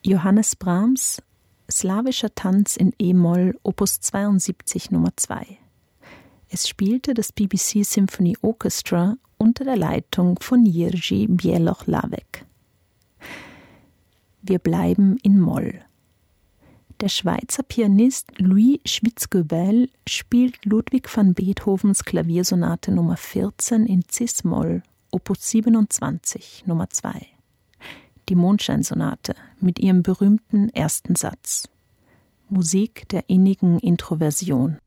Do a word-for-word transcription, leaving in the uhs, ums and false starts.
Johannes Brahms, Slawischer Tanz in E-Moll, Opus zweiundsiebzig Nummer zwei. Es spielte das B B C Symphony Orchestra unter der Leitung von Jiří Bělohlávek. Wir bleiben in Moll. Der Schweizer Pianist Louis Schwitzguebel spielt Ludwig van Beethovens Klaviersonate Nummer vierzehn in Cis-Moll, Opus siebenundzwanzig Nummer zwei. Die Mondscheinsonate mit ihrem berühmten ersten Satz. Musik der innigen Introversion.